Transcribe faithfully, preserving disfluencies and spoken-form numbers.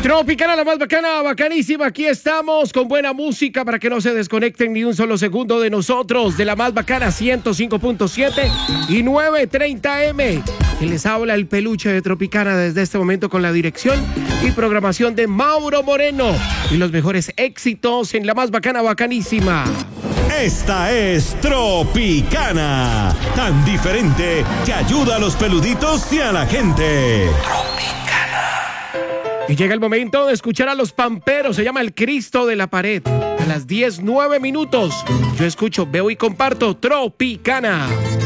Tropicana, la más bacana, bacanísima. Aquí estamos con buena música para que no se desconecten ni un solo segundo de nosotros. De la más bacana ciento cinco punto siete y novecientos treinta eme. Que les habla el peluche de Tropicana desde este momento con la dirección y programación de Mauro Moreno. Y los mejores éxitos en la más bacana, bacanísima. Esta es Tropicana, tan diferente que ayuda a los peluditos y a la gente. Y llega el momento de escuchar a los Pamperos. Se llama El Cristo de la Pared. A las diez, nueve minutos. Yo escucho, veo y comparto Tropicana.